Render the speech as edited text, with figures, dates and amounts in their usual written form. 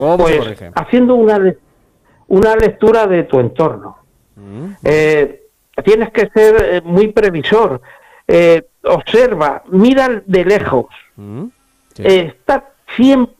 ¿Cómo se Pues corrige? haciendo una lectura de tu entorno. Tienes que ser muy previsor. Observa, mira de lejos. Sí. Está siempre